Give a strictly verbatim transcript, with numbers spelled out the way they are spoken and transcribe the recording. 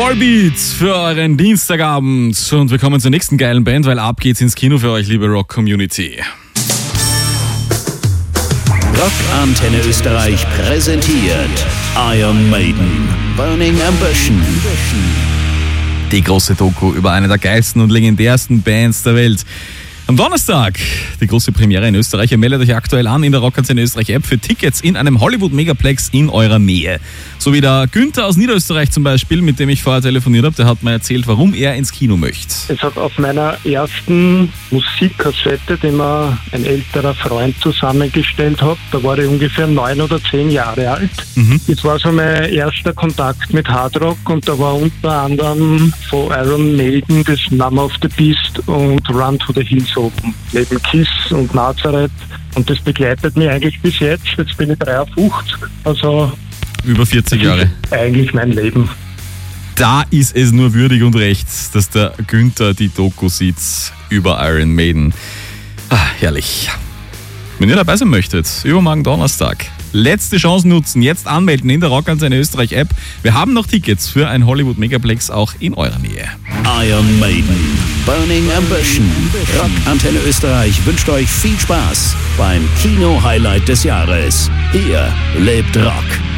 Volbeat für euren Dienstagabend. Und wir kommen zur nächsten geilen Band, weil ab geht's ins Kino für euch, liebe Rock-Community. Rock Antenne Österreich präsentiert Iron Maiden, Burning Ambition. Die große Doku über eine der geilsten und legendärsten Bands der Welt. Am Donnerstag die große Premiere in Österreich. Ihr meldet euch aktuell an in der Rock Antenne Österreich App für Tickets in einem Hollywood Megaplex in eurer Nähe. So wie der Günther aus Niederösterreich zum Beispiel, mit dem ich vorher telefoniert habe, der hat mir erzählt, warum er ins Kino möchte. Es hat auf meiner ersten Musikkassette, die mir ein älterer Freund zusammengestellt hat, da war ich ungefähr neun oder zehn Jahre alt. Mhm. Das war so mein erster Kontakt mit Hardrock und da war unter anderem von Iron Maiden das Number of the Beast und Run to the Hills oben, neben Kiss und Nazareth, und das begleitet mich eigentlich bis jetzt. Jetzt bin ich dreiundfünfzig, also über vierzig Jahre. Eigentlich mein Leben. Da ist es nur würdig und recht, dass der Günther die Doku sieht über Iron Maiden. Ah, herrlich. Wenn ihr dabei sein möchtet, übermorgen Donnerstag, letzte Chance nutzen, jetzt anmelden in der Rock Antenne Österreich App. Wir haben noch Tickets für ein Hollywood Megaplex auch in eurer Nähe. Iron Maiden, Burning Ambition. Rock Antenne Österreich wünscht euch viel Spaß beim Kino-Highlight des Jahres. Hier lebt Rock.